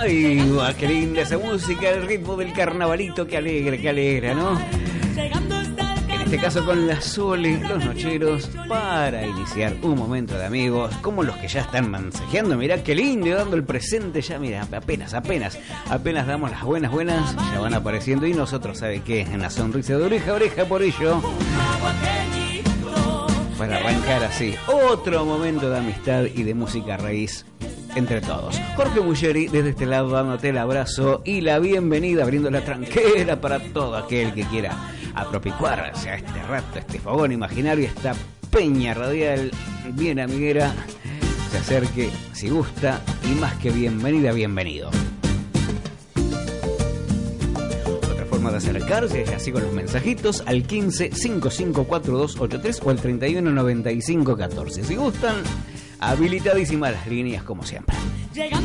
Ay, qué linda esa música, el ritmo del carnavalito, qué alegra, ¿no? En este caso con la Sole, los nocheros, para iniciar un momento de amigos, como los que ya están mensajeando. Mirá qué lindo, dando el presente, ya mira, apenas damos las buenas, ya van apareciendo. Y nosotros, ¿sabe qué? En la sonrisa de oreja a oreja, por ello, para arrancar así, otro momento de amistad y de música raíz entre todos. Jorge Muglieri, desde este lado, dándote el abrazo y la bienvenida, abriendo la tranquera para todo aquel que quiera apropicuarse a este rato, este fogón imaginario, esta peña radial bien amiguera. Se acerque si gusta y más que bienvenida, bienvenido. Otra forma de acercarse es así con los mensajitos al 15 554283 o al 31 95 14. Si gustan, habilitadísimas las líneas como siempre.